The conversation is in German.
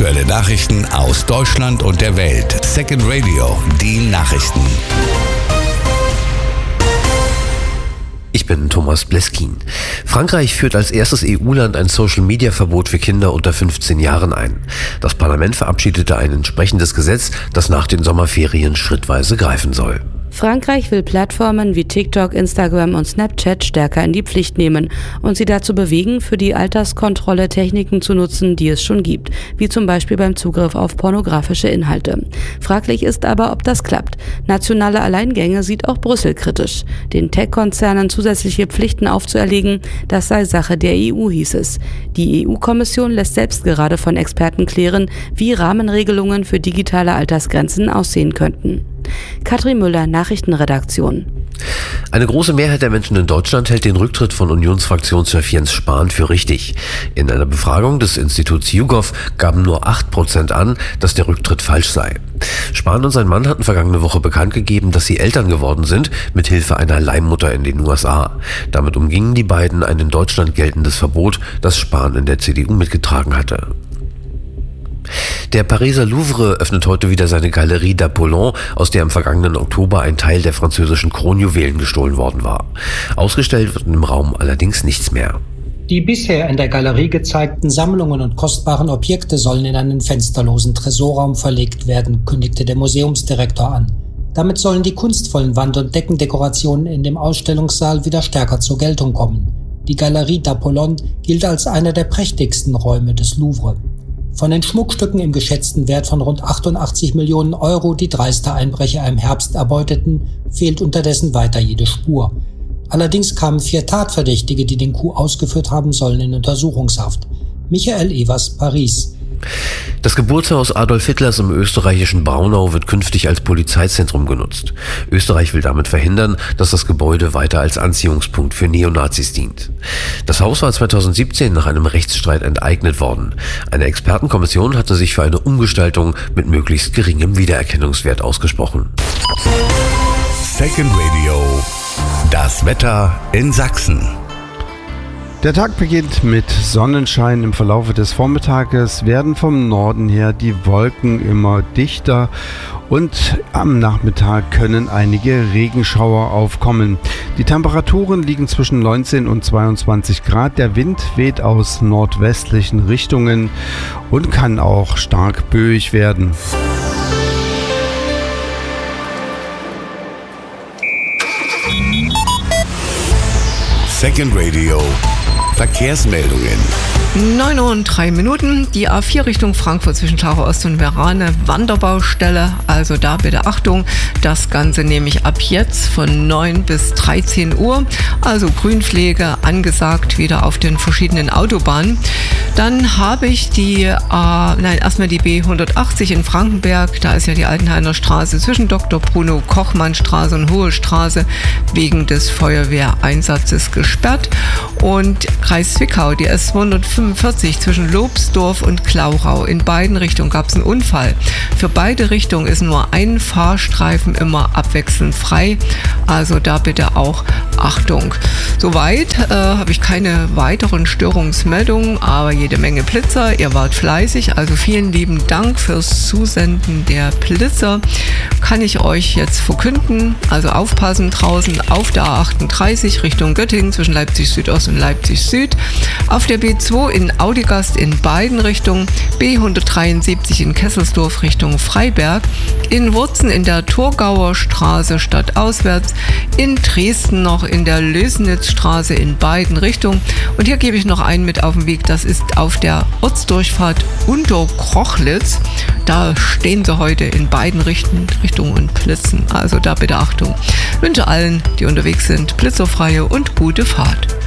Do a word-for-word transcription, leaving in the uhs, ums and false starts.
Aktuelle Nachrichten aus Deutschland und der Welt. Second Radio, die Nachrichten. Ich bin Thomas Bleskin. Frankreich führt als erstes E U-Land ein Social-Media-Verbot für Kinder unter fünfzehn Jahren ein. Das Parlament verabschiedete ein entsprechendes Gesetz, das nach den Sommerferien schrittweise greifen soll. Frankreich will Plattformen wie TikTok, Instagram und Snapchat stärker in die Pflicht nehmen und sie dazu bewegen, für die Alterskontrolle Techniken zu nutzen, die es schon gibt, wie zum Beispiel beim Zugriff auf pornografische Inhalte. Fraglich ist aber, ob das klappt. Nationale Alleingänge sieht auch Brüssel kritisch. Den Tech-Konzernen zusätzliche Pflichten aufzuerlegen, das sei Sache der E U, hieß es. Die E U-Kommission lässt selbst gerade von Experten klären, wie Rahmenregelungen für digitale Altersgrenzen aussehen könnten. Katrin Müller, Nachrichtenredaktion. Eine große Mehrheit der Menschen in Deutschland hält den Rücktritt von Unionsfraktionschef Jens Spahn für richtig. In einer Befragung des Instituts YouGov gaben nur acht Prozent an, dass der Rücktritt falsch sei. Spahn und sein Mann hatten vergangene Woche bekannt gegeben, dass sie Eltern geworden sind, mit Hilfe einer Leihmutter in den U S A. Damit umgingen die beiden ein in Deutschland geltendes Verbot, das Spahn in der C D U mitgetragen hatte. Der Pariser Louvre öffnet heute wieder seine Galerie d'Apollon, aus der im vergangenen Oktober ein Teil der französischen Kronjuwelen gestohlen worden war. Ausgestellt wird im Raum allerdings nichts mehr. Die bisher in der Galerie gezeigten Sammlungen und kostbaren Objekte sollen in einen fensterlosen Tresorraum verlegt werden, kündigte der Museumsdirektor an. Damit sollen die kunstvollen Wand- und Deckendekorationen in dem Ausstellungssaal wieder stärker zur Geltung kommen. Die Galerie d'Apollon gilt als einer der prächtigsten Räume des Louvre. Von den Schmuckstücken im geschätzten Wert von rund achtundachtzig Millionen Euro, die dreiste Einbrecher im Herbst erbeuteten, fehlt unterdessen weiter jede Spur. Allerdings kamen vier Tatverdächtige, die den Coup ausgeführt haben sollen, in Untersuchungshaft. Michael Evers, Paris. Das Geburtshaus Adolf Hitlers im österreichischen Braunau wird künftig als Polizeizentrum genutzt. Österreich will damit verhindern, dass das Gebäude weiter als Anziehungspunkt für Neonazis dient. Das Haus war zweitausendsiebzehn nach einem Rechtsstreit enteignet worden. Eine Expertenkommission hatte sich für eine Umgestaltung mit möglichst geringem Wiedererkennungswert ausgesprochen. Second Radio, das Wetter in Sachsen. Der Tag beginnt mit Sonnenschein. Im Verlaufe des Vormittages werden vom Norden her die Wolken immer dichter und am Nachmittag können einige Regenschauer aufkommen. Die Temperaturen liegen zwischen neunzehn und zweiundzwanzig Grad. Der Wind weht aus nordwestlichen Richtungen und kann auch stark böig werden. Second Radio, Verkehrsmeldungen. neun Uhr und drei Minuten. Die A vier Richtung Frankfurt zwischen Taucher Ost und Verane, Wanderbaustelle. Also da bitte Achtung. Das Ganze nehme ich ab jetzt von neun bis dreizehn Uhr. Also Grünpflege angesagt wieder auf den verschiedenen Autobahnen. Dann habe ich die, äh, nein, erstmal die B hundertachtzig in Frankenberg. Da ist ja die Altenhainer Straße zwischen Doktor Bruno Kochmann Straße und Hohe Straße wegen des Feuerwehreinsatzes gesperrt. Und Kreis Zwickau, die S zweihundertfünfundvierzig zwischen Lobsdorf und Klauchau. In beiden Richtungen gab es einen Unfall. Für beide Richtungen ist nur ein Fahrstreifen immer abwechselnd frei. Also da bitte auch Achtung. Soweit äh, habe ich keine weiteren Störungsmeldungen, aber jede Menge Blitzer. Ihr wart fleißig, also vielen lieben Dank fürs Zusenden der Blitzer. Kann ich euch jetzt verkünden, also aufpassen draußen auf der A achtunddreißig Richtung Göttingen zwischen Leipzig Südost und Leipzig Süd, auf der B zwei in Audigast in beiden Richtungen, B hundertdreiundsiebzig in Kesselsdorf Richtung Freiberg, in Wurzen in der Thurgauer Straße stadtauswärts, in Dresden noch in der Lösnitzstraße in beiden Richtungen und hier gebe ich noch einen mit auf den Weg, das ist auf der Ortsdurchfahrt Unterkrochlitz. Da stehen sie heute in beiden Richten, Richtungen und blitzen, also da bitte Achtung. Ich wünsche allen, die unterwegs sind, blitzerfreie und gute Fahrt.